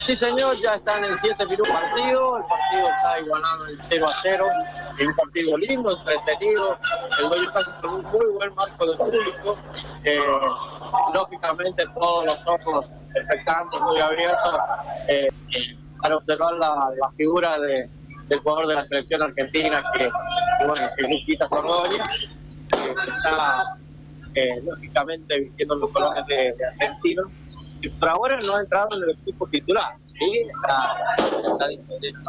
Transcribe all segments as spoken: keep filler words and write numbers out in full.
Sí, señor, ya están en siete minutos de partido. El partido está igualado en cero a cero. Es un partido lindo, entretenido. El Goyo pasa con un muy buen marco de público. Eh, lógicamente, todos los ojos expectantes, muy abiertos, eh, eh, para observar la, la figura de, del jugador de la selección argentina, que, bueno, que Luquita Sorgoña, que está eh, lógicamente vistiendo los colores de, de argentino. Y por ahora no ha entrado en el equipo titular, ¿sí? Está, está disponible.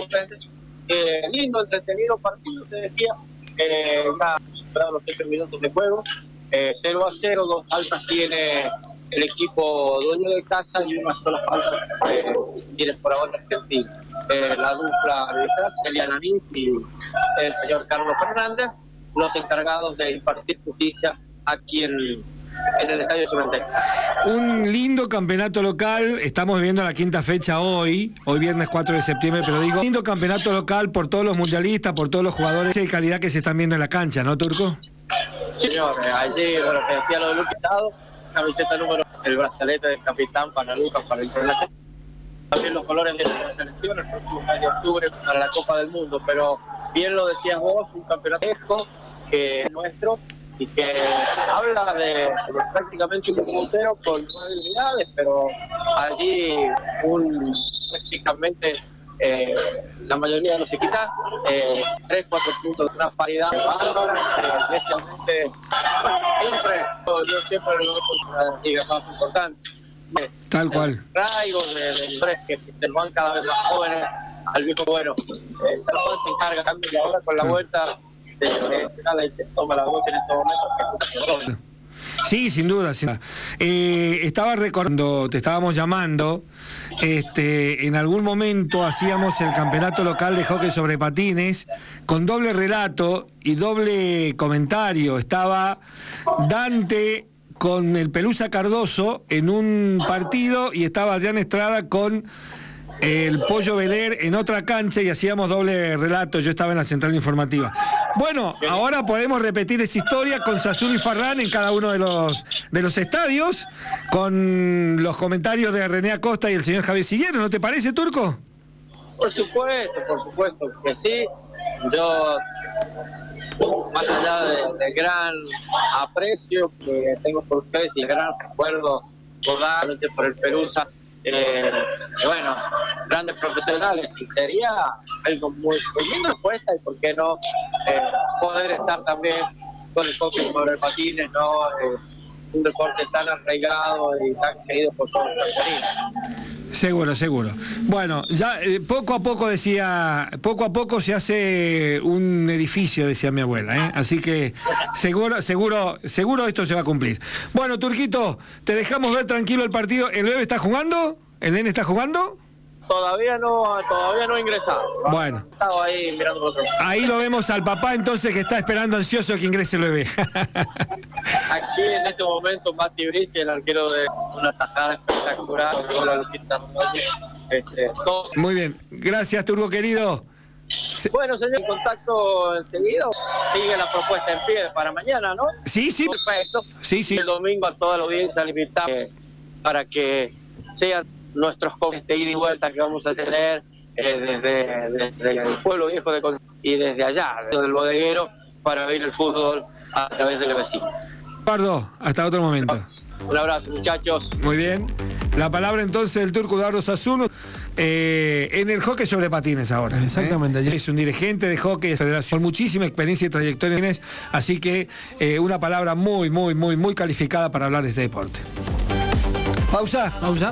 Eh, lindo, entretenido partido, te decía, eh, ya superado los siete minutos de juego, eh, cero a cero, dos faltas tiene el equipo dueño de casa y una sola falta eh, tiene por ahora Argentina. Eh, la dupla arbitral, Celia Lanís y el señor Carlos Fernández, los encargados de impartir justicia aquí en, en el Estadio Cementerio. Un lindo campeonato local, estamos viviendo la quinta fecha hoy, hoy viernes cuatro de septiembre, pero digo, lindo campeonato local por todos los mundialistas, por todos los jugadores de calidad que se están viendo en la cancha, ¿no, Turco? Señor, eh, ayer, bueno, te decía lo de Luque Estado, camiseta número, el brazalete del capitán para Lucas, para el internacional. También los colores de la selección el próximo mes de octubre para la Copa del Mundo, pero bien lo decías vos, un campeonato que es nuestro y que habla de, de prácticamente un puntero con nueve unidades, pero allí un prácticamente eh, la mayoría de los equipos, eh, tres, cuatro puntos de una paridad bárbara, eh, especialmente siempre, yo siempre lo veo con la liga más importante. Eh, Tal cual. Traigo de, de tres que se van cada vez más jóvenes al viejo bueno. Eh, Salvador se encarga también y ahora con la vuelta de, de, de, de toma la voz en estos momentos, que es un doble. Sí, sin duda. Sin duda. Eh, estaba recordando, te estábamos llamando, este, en algún momento hacíamos el campeonato local de hockey sobre patines con doble relato y doble comentario. Estaba Dante con el Pelusa Cardoso en un partido y estaba Adrián Estrada con el Pollo Veler en otra cancha y hacíamos doble relato. Yo estaba en la central informativa. Bueno, ahora podemos repetir esa historia con Sassoon y Farrán en cada uno de los de los estadios, con los comentarios de René Acosta y el señor Javier Sillero, ¿no te parece, Turco? Por supuesto, por supuesto que sí. Yo, más allá del de gran aprecio que tengo por ustedes y el gran recuerdo totalmente por el Pelusa, eh, bueno, grandes profesionales, y sería algo muy, muy lindo puesta, y por qué no eh, poder estar también con el hockey sobre el patines, ¿no? Eh, un deporte tan arraigado y tan querido por todos los argentinos. Seguro, seguro. Bueno, ya eh, poco a poco decía, poco a poco se hace un edificio, decía mi abuela, ¿eh? Así que seguro, seguro, seguro esto se va a cumplir. Bueno, Turquito, te dejamos ver tranquilo el partido. ¿El bebé está jugando? ¿El nene está jugando? Todavía no, todavía no ha ingresado. Bueno. Estaba ahí mirando por otro lado. Ahí lo vemos al papá entonces que está esperando ansioso que ingrese el bebé. Aquí en este momento Mati Brici, el arquero de una tajada espectacular, gol a Luquita. Este, todo. Muy bien, gracias Turco querido. Bueno, señor, en contacto enseguida. Sigue la propuesta en pie para mañana, ¿no? Sí, sí. Perfecto. Sí, sí. El domingo a toda la audiencia le invitamos eh, para que sean nuestros jóvenes de ida y vuelta que vamos a tener eh, desde, desde el pueblo viejo de Con y desde allá, desde el bodeguero, para ver el fútbol a través del vecino. Eduardo, hasta otro momento. Un abrazo, muchachos. Muy bien. La palabra entonces del Turco Eduardo Sassoon eh, en el hockey sobre patines ahora. Exactamente. ¿eh? Es un dirigente de hockey de federación, muchísima experiencia y trayectoria en eso, así que eh, una palabra muy, muy, muy, muy calificada para hablar de este deporte. Pausa. Pausa.